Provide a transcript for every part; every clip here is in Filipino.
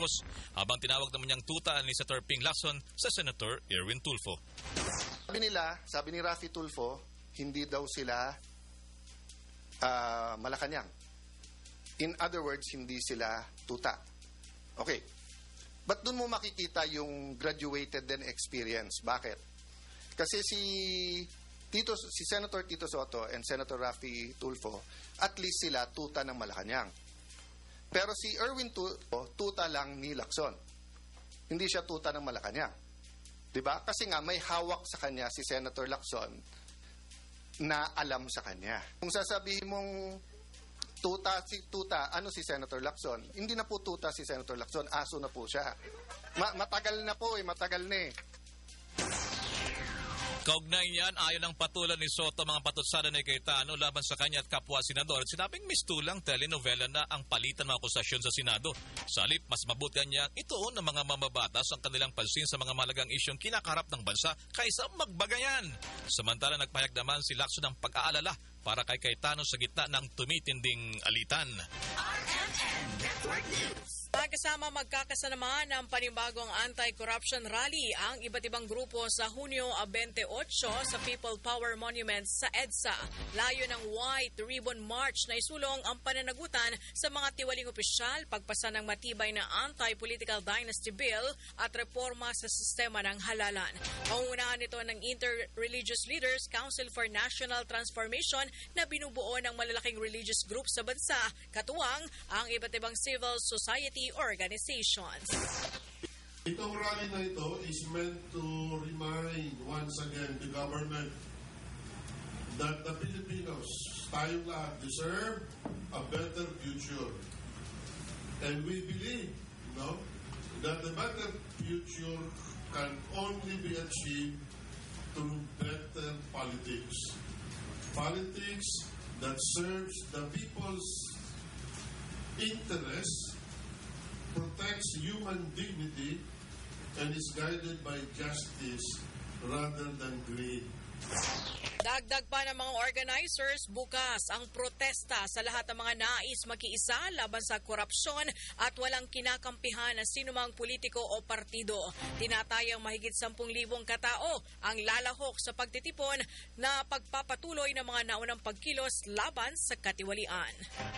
Marcos, habang tinawag naman niyang tuta ni Senator Ping Lacson sa Senator Erwin Tulfo. Sabi ni Raffy Tulfo, hindi daw sila Malacanang. In other words, hindi sila tuta. Okay. But doon mo makikita yung graduated din experience. Bakit? Kasi si Senator Tito Soto and Senator Raffy Tulfo, at least sila tuta ng Malacanang. Pero si Erwin Tulfo, tuta lang ni Lacson. Hindi siya tuta ng Malacanang. Diba? Kasi nga may hawak sa kanya si Senator Lacson na alam sa kanya. Kung sasabihin mong tuta, ano si Senator Lacson? Hindi na po tuta si Senator Lacson, aso na po siya. Matagal na po matagal na eh. Kaugnay niyan, ayon ang patulan ni Soto mga patutsada ni Cayetano laban sa kanya at kapwa senador, sinabing mistulang telenovela na ang palitan ng akusasyon sa Senado. Sa halip, mas mabuti niya ituon ng mga mamabatas ang kanilang pansin sa mga malagang isyong kinakaharap ng bansa kaysa magbagayan. Samantala, nagpahayag naman si Lacson ng pag-aalala para kay Cayetano sa gitna ng tumitinding alitan. RMN Network News. Magkakasa naman ng panibagong anti-corruption rally ang iba't ibang grupo sa Hunyo 28 sa People Power Monument sa EDSA. Layo ng White Ribbon March na isulong ang pananagutan sa mga tiwaling opisyal, pagpasa ng matibay na anti-political dynasty bill at reforma sa sistema ng halalan. Pangungunahan nito ng Inter-Religious Leaders Council for National Transformation na binubuo ng malalaking religious groups sa bansa, katuwang ang iba't ibang civil society organizations. Itong rally na ito is meant to remind once again the government that the Filipinos, tayong lahat, deserve a better future. And we believe, that the better future can only be achieved through better politics. Politics that serves the people's interests, protects human dignity, and is guided by justice rather than greed. Dagdag pa ng mga organizers, bukas ang protesta sa lahat ng mga nais makiisa laban sa korupsyon at walang kinakampihan na sinumang politiko o partido. Tinatayang mahigit 10,000 katao ang lalahok sa pagtitipon na pagpapatuloy ng mga naunang pagkilos laban sa katiwalian.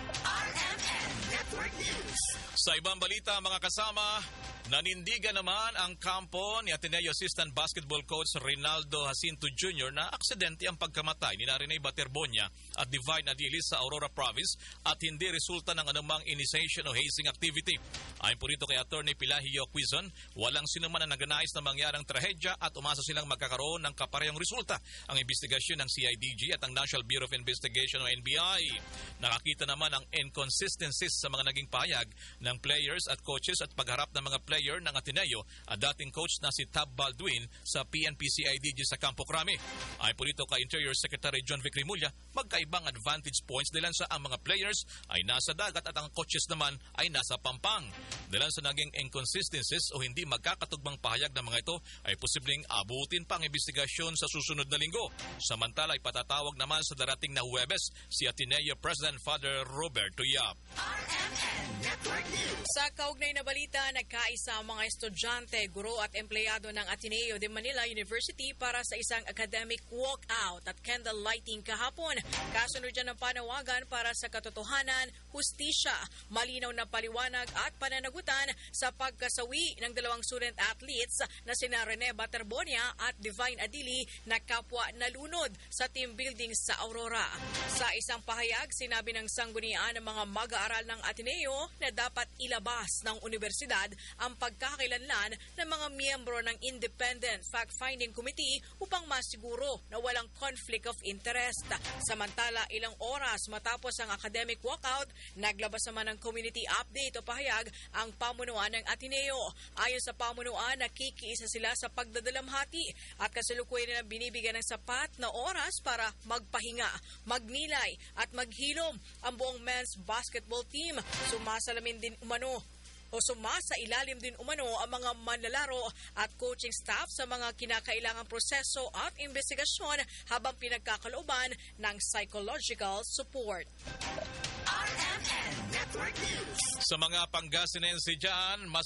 RMN Network News. Sa ibang balita, mga kasama, nanindigan naman ang kampo ni Ateneo Assistant Basketball Coach Rinaldo Jacinto Jr. na aksidente ang pagkamatay ni Rene Baterbonia at Divine Adilis sa Aurora Province at hindi resulta ng anumang initiation o hazing activity. Ayon po rito kay Attorney Pilahio Quizon, walang sinuman na naganais na mangyarang trahedya at umasa silang magkakaroon ng kaparehong resulta ang investigasyon ng CIDG at ang National Bureau of Investigation o NBI. Nakakita naman ang inconsistencies sa mga naging pahayag ng players at coaches at pagharap ng mga player ng Ateneo at dating coach na si Tab Baldwin sa PNP-CIDG sa Campo Crame. Ayon po rito kay Interior Secretary John Vic Rimulya, magkaibang advantage points dahil sa ang mga players ay nasa dagat at ang coaches naman ay nasa Pampang. Dahil sa naging inconsistencies o hindi magkakatugmang pahayag ng mga ito ay posibleng abutin pa ang investigasyon sa susunod na linggo. Samantala ay patatawag naman sa darating na Huwebes si Ateneo President Father Roberto Yap. RMN Network News. Sa kaugnay na balita, nagkaisa ang mga estudyante, guro at empleyado ng Ateneo de Manila University para sa isang academic walkout at candle lighting kahapon. Kasunod dyan ng panawagan para sa katotohanan, hustisya, malinaw na paliwanag at pananagutan sa pagkasawi ng dalawang student athletes na sina Rene Baterbonia at Divine Adili na kapwa nalunod sa team building sa Aurora. Sa isang pahayag, sinabi ng sanggunian ng mga mag-aaral ng Ateneo na dapat ilabas ng universidad ang pagkakakilanlan ng mga miyembro ng Independent Fact-Finding Committee upang masiguro na walang conflict of interest. Samantala, ilang oras matapos ang academic walkout, naglabas naman ng community update o pahayag ang pamunuan ng Ateneo. Ayon sa pamunuan, nakikiisa sila sa pagdadalamhati at kasalukuyan nilang binibigyan ng sapat na oras para magpahinga, magnilay at maghilom ang buong men's basketball team. Sumasa-ilalim din umano ang mga manlalaro at coaching staff sa mga kinakailangang proseso at investigasyon habang pinagkakalooban ng psychological support. RMN Network News. Sa mga Pangasinense dyan, mas